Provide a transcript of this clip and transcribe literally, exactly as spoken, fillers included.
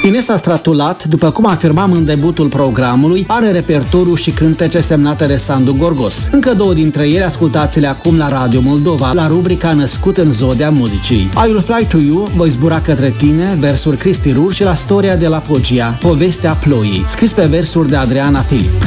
Inesa Stratulat, după cum afirmam în debutul programului, are repertoriu și cântece semnate de Sandu Gorgos. Încă două dintre ele ascultați-le acum la Radio Moldova, la rubrica Născut în zodia muzicii. I Will Fly to You, Voi zbura către tine, versuri Cristi Rur, și la Storia de la Pogia, povestea ploii, scris pe versuri de Adriana Filip.